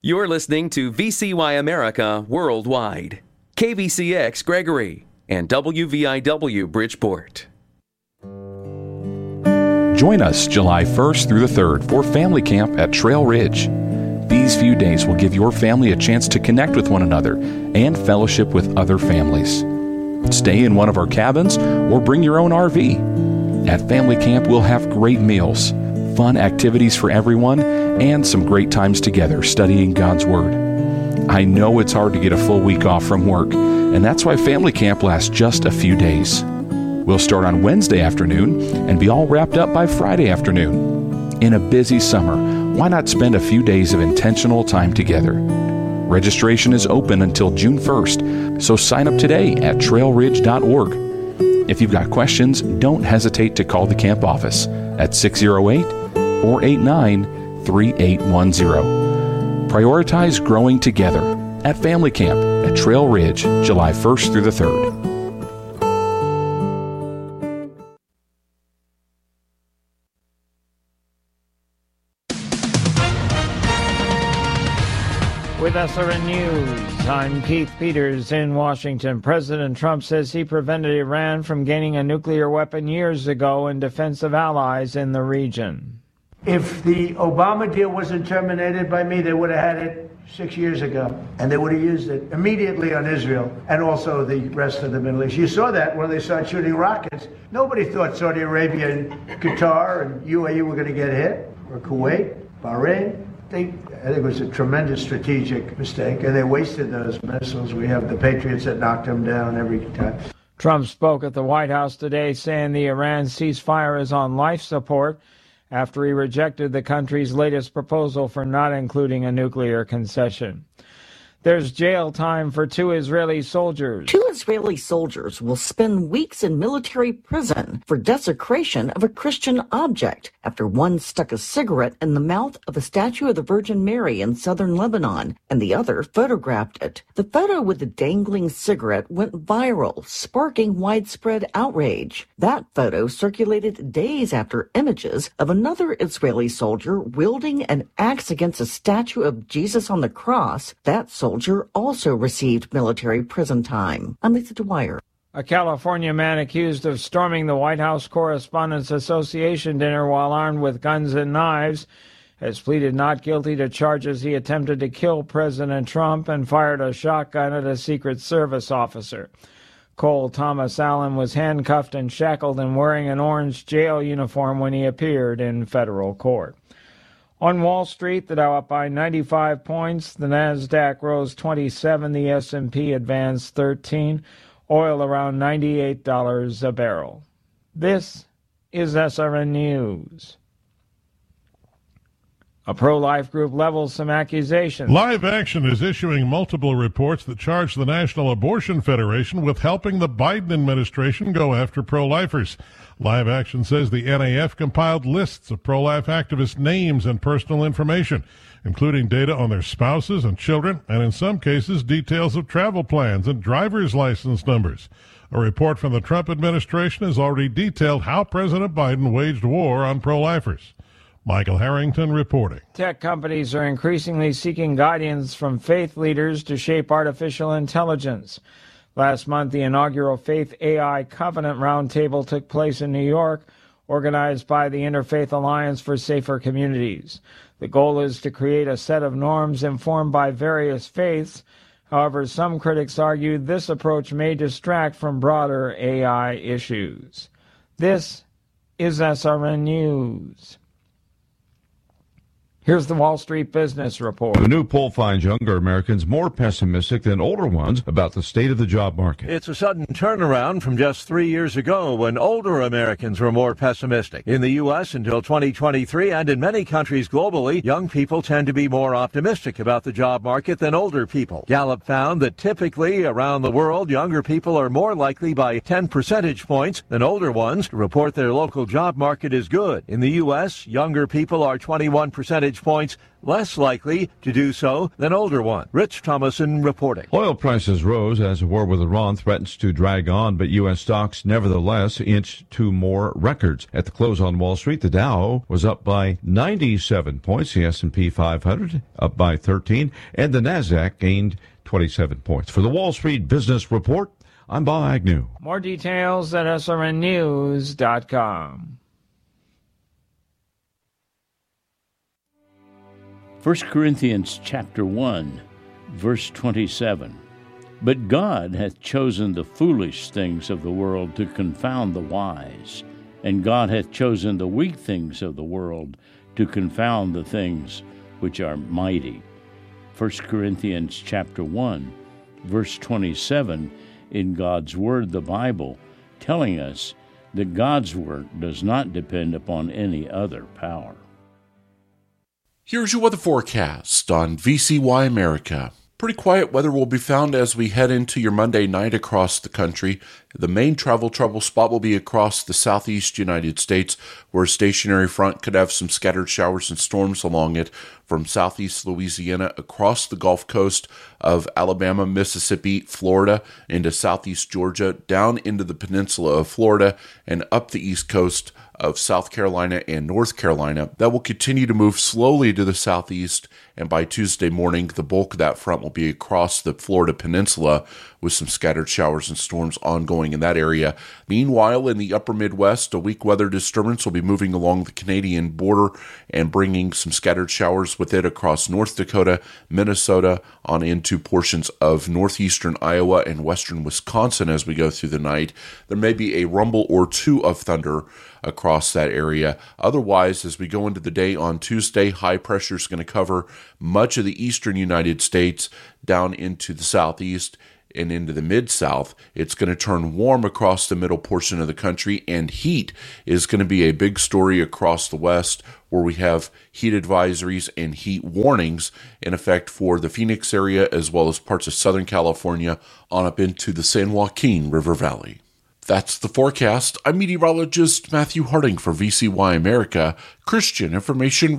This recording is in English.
You're listening to VCY America Worldwide, KVCX Gregory, and WVIW Bridgeport. Join us July 1st through the 3rd for Family Camp at Trail Ridge. These few days will give your family a chance to connect with one another and fellowship with other families. Stay in one of our cabins or bring your own RV. At Family Camp, we'll have great meals, fun activities for everyone, and some great times together studying God's Word. I know it's hard to get a full week off from work, and that's why Family Camp lasts just a few days. We'll start on Wednesday afternoon and be all wrapped up by Friday afternoon. In a busy summer, why not spend a few days of intentional time together? Registration is open until June 1st, so sign up today at trailridge.org. If you've got questions, don't hesitate to call the camp office at 608-489-3810. Prioritize growing together at Family Camp at Trail Ridge, July 1st through the 3rd. With SRN News, I'm Keith Peters in Washington. President Trump says he prevented Iran from gaining a nuclear weapon years ago in defense of allies in the region. If the Obama deal wasn't terminated by me, they would have had it 6 years ago, and they would have used it immediately on Israel and also the rest of the Middle East. You saw that when they started shooting rockets. Nobody thought Saudi Arabia and Qatar and UAE were going to get hit, or Kuwait, Bahrain. I think it was a tremendous strategic mistake, and they wasted those missiles. We have the Patriots that knocked them down every time. Trump spoke at the White House today saying the Iran ceasefire is on life support after he rejected the country's latest proposal for not including a nuclear concession. There's jail time for 2 Israeli soldiers. 2 Israeli soldiers will spend weeks in military prison for desecration of a Christian object after one stuck a cigarette in the mouth of a statue of the Virgin Mary in southern Lebanon, and the other photographed it. The photo with the dangling cigarette went viral, sparking widespread outrage. That photo circulated days after images of another Israeli soldier wielding an axe against a statue of Jesus on the cross. That soldier also received military prison time. I'm Lisa Dwyer. A California man accused of storming the White House Correspondents Association dinner while armed with guns and knives has pleaded not guilty to charges he attempted to kill President Trump and fired a shotgun at a Secret Service officer. Cole Thomas Allen was handcuffed and shackled and wearing an orange jail uniform when he appeared in federal court. On Wall Street, the Dow up by 95 points, the Nasdaq rose 27, the S&P advanced 13, oil around $98 a barrel. This is SRN News. A pro-life group levels some accusations. Live Action is issuing multiple reports that charge the National Abortion Federation with helping the Biden administration go after pro-lifers. Live Action says the NAF compiled lists of pro-life activists' names and personal information, including data on their spouses and children, and in some cases details of travel plans and driver's license numbers. A report from the Trump administration has already detailed how President Biden waged war on pro-lifers. Michael Harrington reporting. Tech companies are increasingly seeking guidance from faith leaders to shape artificial intelligence. Last month, the inaugural Faith AI Covenant Roundtable took place in New York, organized by the Interfaith Alliance for Safer Communities. The goal is to create a set of norms informed by various faiths. However, some critics argue this approach may distract from broader AI issues. This is SRN News. Here's the Wall Street Business Report. The new poll finds younger Americans more pessimistic than older ones about the state of the job market. It's a sudden turnaround from just 3 years ago when older Americans were more pessimistic. In the U.S. until 2023 and in many countries globally, young people tend to be more optimistic about the job market than older people. Gallup found that typically around the world, younger people are more likely by 10 percentage points than older ones to report their local job market is good. In the U.S., younger people are 21 percentage percentage points less likely to do so than older ones. Rich Thomason reporting. Oil prices rose as a war with Iran threatens to drag on, but U.S. stocks nevertheless inched to more records. At the close on Wall Street, the Dow was up by 97 points, the S&P 500 up by 13, and the Nasdaq gained 27 points. For the Wall Street Business Report, I'm Bob Agnew. More details at srnnews.com. 1 Corinthians chapter 1, verse 27. But God hath chosen the foolish things of the world to confound the wise, and God hath chosen the weak things of the world to confound the things which are mighty. 1 Corinthians chapter 1, verse 27 in God's Word, the Bible, telling us that God's work does not depend upon any other power. Here's your weather forecast on VCY America. Pretty quiet weather will be found as we head into your Monday night across the country. The main travel trouble spot will be across the southeast United States, where a stationary front could have some scattered showers and storms along it from southeast Louisiana across the Gulf Coast of Alabama, Mississippi, Florida, into southeast Georgia, down into the peninsula of Florida, and up the east coast of South Carolina and North Carolina. That will continue to move slowly to the southeast, and by Tuesday morning, the bulk of that front will be across the Florida peninsula with some scattered showers and storms ongoing in that area. Meanwhile, in the upper Midwest, a weak weather disturbance will be moving along the Canadian border and bringing some scattered showers with it across North Dakota, Minnesota, on into portions of northeastern Iowa and western Wisconsin as we go through the night. There may be a rumble or two of thunder across that area. Otherwise, as we go into the day on Tuesday, high pressure is going to cover much of the eastern United States down into the southeast and into the mid-south. It's going to turn warm across the middle portion of the country, and heat is going to be a big story across the west, where we have heat advisories and heat warnings in effect for the Phoenix area as well as parts of Southern California on up into the San Joaquin River Valley. That's the forecast. I'm meteorologist Matthew Harding for VCY America, Christian Information